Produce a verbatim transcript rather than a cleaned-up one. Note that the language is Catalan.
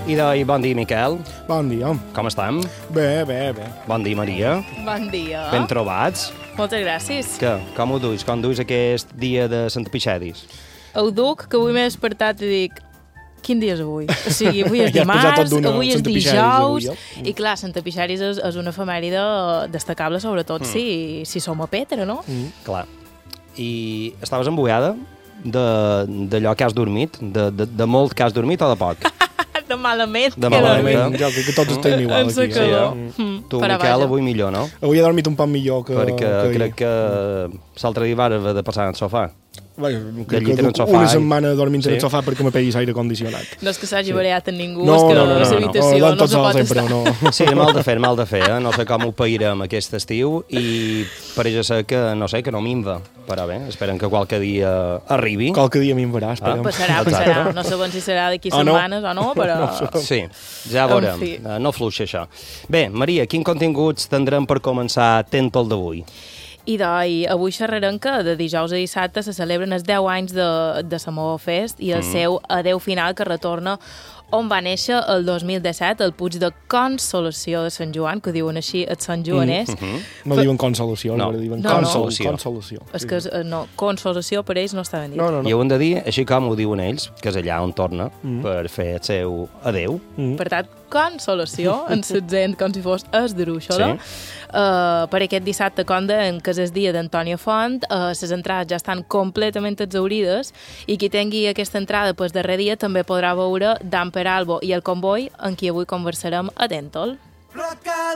I de, bon dia, Miquel. Bon dia. Com estem? Bé, bé, bé. Bon dia, Maria. Bon dia. Ben trobats. Moltes gràcies. Què? Com ho duis? Com duis aquest dia de Santa Pixedis? Ho duc, que avui m'he despertat i dic quin dia és avui? O sigui, avui és Ja has posat tot dimarts, d'una avui és Santa Pixadis, dijous, avui, eh? i clar, Santa Pixadis és, és una efemèride destacable, sobretot mm. si, si som a Petra, no? Mm. Clar. I estaves embullada d'allò que has dormit? De, de, de molt que has dormit o de poc? De malament. De que he malament. dormit. Jo crec que tots estem igual En aquí. Eh? secador. Sí, Mm. Tu, Però Miquel, vaja. avui millor, no? Avui he dormit un poc millor que... Perquè que crec que l'altre dia va haver de passar en el sofà. Vaja, De crec llit que en el duc sofà una i- setmana dormint Sí. en el sofà perquè me peguis aire condicionat. No és que s'hagi Sí. variat en ningú, No, és que no, no, no, no. l'habitació no, no, tots se pot sempre, estar. no. Sí, mal de fer, mal de fer, eh? No sé com ho pairem aquest estiu i pareix ser que, no sé, que no minva. Però bé, esperem que qualque dia arribi. Qualque dia m'hi veràs, esperem. Passarà, Exacte. passarà. No sabem si serà d'aquí O no. setmanes o no, però... No ho sabem. Sí, ja En veurem. fi. Eh, No fluixa això. Bé, Maria, quin continguts tindrem per començar tent pel d'avui? I doncs, avui xerrarem que de dijous a dissabte se celebren els deu anys de, de Samó Fest i el mm. seu adeu final que retorna on va néixer el dos mil disset el Puig de Consolació de Sant Joan, que ho diuen així els Sant Joaners. Mm -hmm. No diuen consolació, No. no. diuen No, no. consolació. consolació. És que eh, no, consolació per ells no està ben dit. No, no, no. I ho hem de dir, així com ho diuen ells, que és allà on torna Mm. per fer el seu adeu. Mm. Per tant, consolació, en setzent, com si fos es drúixola. Sí. Uh, per aquest dissabte, com deien, que és el dia d'Antònia Font, uh, les entrades ja estan completament exaurides i qui tingui aquesta entrada pues, darrer dia també podrà veure Dan Peralbo i el comboi en qui avui conversarem a Tentol.